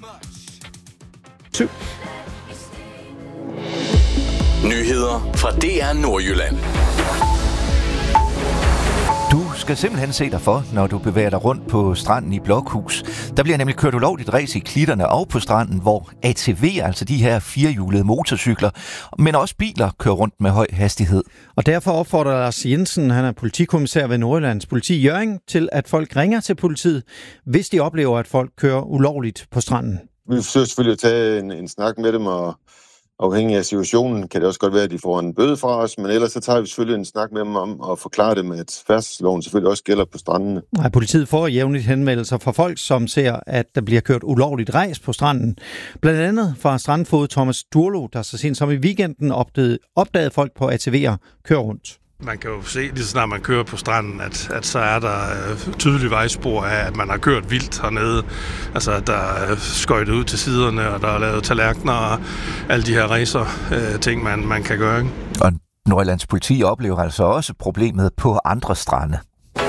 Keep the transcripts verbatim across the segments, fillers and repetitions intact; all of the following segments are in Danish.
syv. Nyheder fra D R Nordjylland. Du skal simpelthen se dig for, når du bevæger dig rundt på stranden i Blokhus. Der bliver nemlig kørt ulovligt ræs i klitterne og på stranden, hvor A T V'er, altså de her firehjulede motorcykler, men også biler kører rundt med høj hastighed. Og derfor opfordrer Lars Jensen, han er politikommissær ved Nordjyllands Politi i Hjørring, til at folk ringer til politiet, hvis de oplever, at folk kører ulovligt på stranden. Vi forsøger selvfølgelig at tage en, en snak med dem, og afhængig af situationen kan det også godt være, at de får en bøde fra os, men ellers så tager vi selvfølgelig en snak med dem om at forklare dem, at færdselsloven selvfølgelig også gælder på strandene. Nej, politiet får jævnligt henvendelser fra folk, som ser, at der bliver kørt ulovligt ræs på stranden. Blandt andet fra strandfod Thomas Durlo, der så sent som i weekenden opdagede, opdagede folk på A T V'er køre rundt. Man kan jo se, lige så snart man kører på stranden, at, at så er der øh, tydelige vejspor af, at man har kørt vildt hernede. Altså, at der er skøjtet ud til siderne, og der er lavet tallerkener og alle de her racer, øh, ting, man, man kan gøre. Ikke? Og Nordjyllands Politi oplever altså også problemet på andre strande.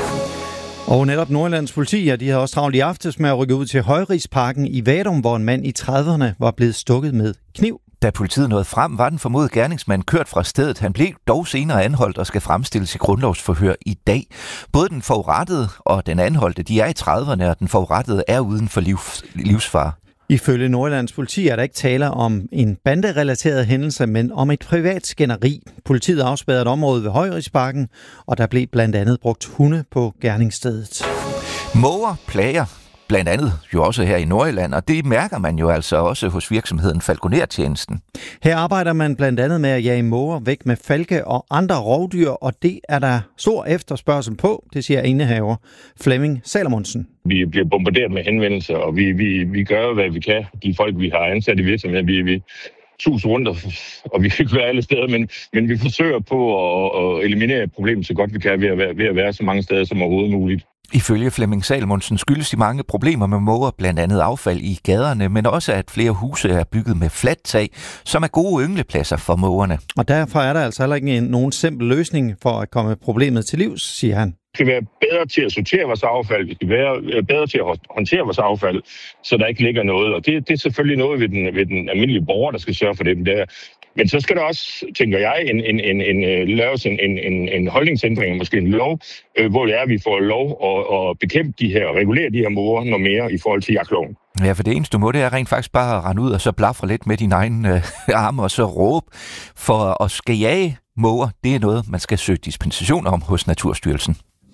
Og netop Nordjyllands Politi, ja, de havde også travlt i aftes med at rykke ud til Højrigsparken i Vadum, hvor en mand i trediverne var blevet stukket med kniv. Da politiet nåede frem, var den formodede gerningsmand kørt fra stedet. Han blev dog senere anholdt og skal fremstilles i grundlovsforhør i dag. Både den forurettede og den anholdte, de er i trediverne, og den forurettede er uden for livs, livsfare. Ifølge Nordjyllands Politi er der ikke tale om en banderelateret hændelse, men om et privat skænderi. Politiet afspærrede et område ved Højrigsparken, og der blev blandt andet brugt hunde på gerningsstedet. Måger plager blandt andet jo også her i Nordjylland, og det mærker man jo altså også hos virksomheden Falconer-tjenesten. Her arbejder man blandt andet med at jage måger væk med falke og andre rovdyr, og det er der stor efterspørgsel på, det siger indehaver Flemming Salomonsen. Vi bliver bombarderet med henvendelser, og vi, vi, vi gør, hvad vi kan. De folk, vi har ansat i virksomheden, vi, vi tusind rundt, og vi kan ikke være alle steder, men, men vi forsøger på at, at eliminere problemet så godt vi kan ved at, være, ved at være så mange steder som overhovedet muligt. Ifølge Flemming Salomonsen skyldes de mange problemer med måger, blandt andet affald i gaderne, men også at flere huse er bygget med fladt tag, som er gode ynglepladser for mågerne. Og derfor er der altså heller ikke nogen simpel løsning for at komme problemet til livs, siger han. Vi skal være bedre til at sortere vores affald, vi skal være bedre til at håndtere vores affald, så der ikke ligger noget. Og det, det er selvfølgelig noget ved den, ved den almindelige borger, der skal sørge for det. Der. Men så skal der også, tænker jeg, en, en, en, en, laves en, en, en holdningsændring, måske en lov, øh, hvor det er, at vi får lov at, at bekæmpe de her, regulere de her måger noget mere i forhold til jagtloven. Ja, for det eneste du må, det er rent faktisk bare at rende ud og så blafre lidt med dine egne øh, arme og så råbe. For at skal jage måger, det er noget, man skal søge dispensation om hos Naturstyrelsen.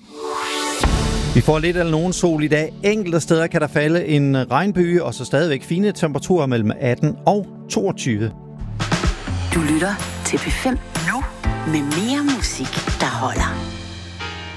Vi får lidt eller nogen sol i dag. Enkelte steder kan der falde en regnbyge, og så stadigvæk fine temperaturer mellem atten og toogtyve. Du lytter til P fem nu med mere musik, der holder.